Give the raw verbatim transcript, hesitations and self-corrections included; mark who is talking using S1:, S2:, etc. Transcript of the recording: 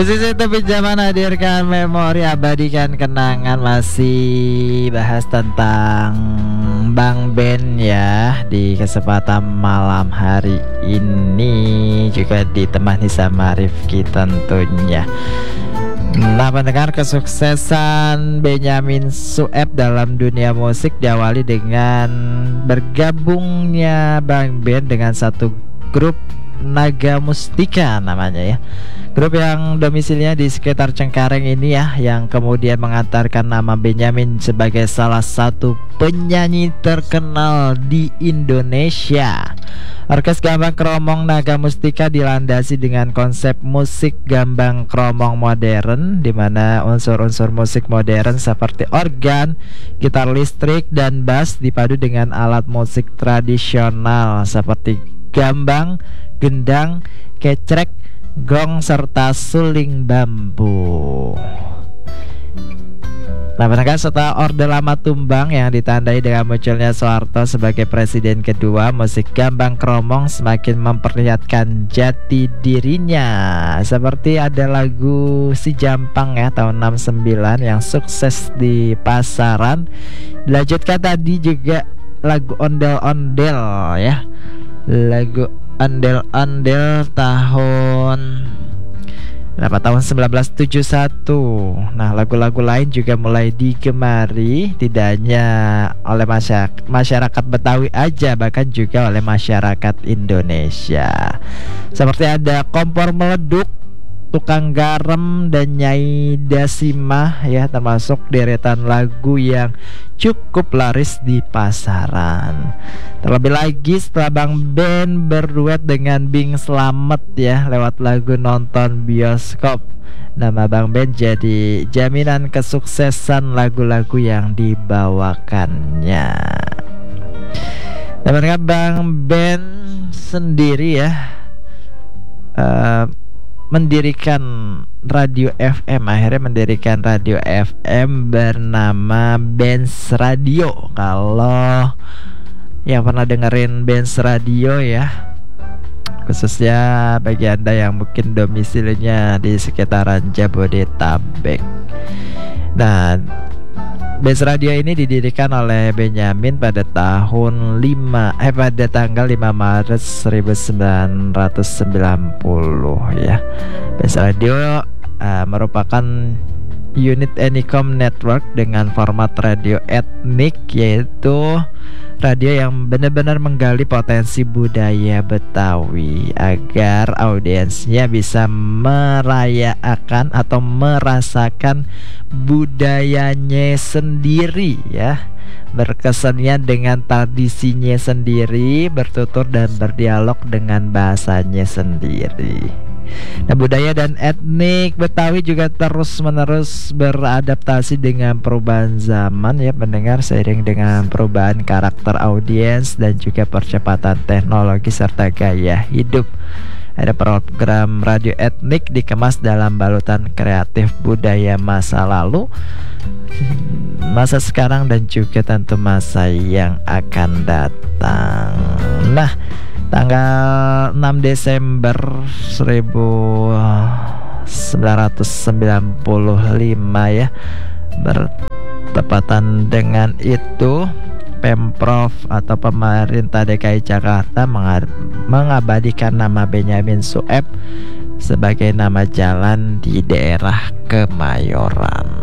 S1: Sisi itu pinjaman hadirkan memori, abadikan kenangan. Masih bahas tentang Bang Ben ya di kesempatan malam hari ini, juga ditemani sama Rifki tentunya. Nah, pendengar, kesuksesan Benyamin Sueb dalam dunia musik diawali dengan bergabungnya Bang Ben dengan satu grup Naga Mustika namanya ya. Grup yang domisilinya di sekitar Cengkareng ini ya, yang kemudian mengantarkan nama Benyamin sebagai salah satu penyanyi terkenal di Indonesia. Orkes Gambang Kromong Naga Mustika dilandasi dengan konsep musik gambang kromong modern, di mana unsur-unsur musik modern seperti organ, gitar listrik, dan bass dipadu dengan alat musik tradisional seperti gambang, gendang, kecrek, gong, serta suling bambu. Nah, pendengar, setelah Orde Lama tumbang yang ditandai dengan munculnya Soeharto sebagai presiden kedua, musik gambang kromong semakin memperlihatkan jati dirinya. Seperti ada lagu Si Jampang ya tahun enam sembilan yang sukses di pasaran. Dilanjutkan tadi juga lagu Ondel-Ondel ya. Lagu Ondel-Ondel tahun berapa, tahun seribu sembilan ratus tujuh puluh satu. Nah, lagu-lagu lain juga mulai digemari, tidak hanya oleh masyarakat, masyarakat Betawi aja, bahkan juga oleh masyarakat Indonesia. Seperti ada Kompor Meleduk, Tukang Garam, dan Nyai Dasimah ya, termasuk deretan lagu yang cukup laris di pasaran. Terlebih lagi setelah Bang Ben berduet dengan Bing Slamet ya lewat lagu Nonton Bioskop, nama Bang Ben jadi jaminan kesuksesan lagu-lagu yang dibawakannya. Nah, Bang Ben sendiri ya uh, mendirikan radio F M, akhirnya mendirikan radio F M bernama Benz Radio. Kalau yang pernah dengerin Benz Radio ya, khususnya bagi Anda yang mungkin domisilinya di sekitaran Jabodetabek. Nah, Benz Radio ini didirikan oleh Benyamin pada tahun lima eh pada tanggal lima Maret seribu sembilan ratus sembilan puluh ya. Benz Radio uh, merupakan unit Anycom Network dengan format radio etnik, yaitu radio yang benar-benar menggali potensi budaya Betawi agar audiensnya bisa merayakan atau merasakan budayanya sendiri ya, berkesenian dengan tradisinya sendiri, bertutur dan berdialog dengan bahasanya sendiri. Nah, budaya dan etnik Betawi juga terus-menerus beradaptasi dengan perubahan zaman ya pendengar, seiring dengan perubahan karakter audiens dan juga percepatan teknologi serta gaya hidup. Ada program radio etnik dikemas dalam balutan kreatif budaya masa lalu, masa sekarang, dan juga tentu masa yang akan datang. Nah, tanggal enam Desember seribu sembilan ratus sembilan puluh lima ya, bertepatan dengan itu Pemprov atau pemerintah D K I Jakarta mengabadikan nama Benyamin Sueb sebagai nama jalan di daerah Kemayoran.